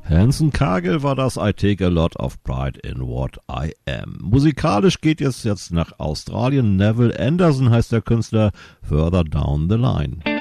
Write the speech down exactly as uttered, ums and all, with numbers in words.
Hanson Cargill war das I Take a Lot of Pride in What I Am. Musikalisch geht es jetzt nach Australien. Neville Anderson heißt der Künstler, Further Down the Line.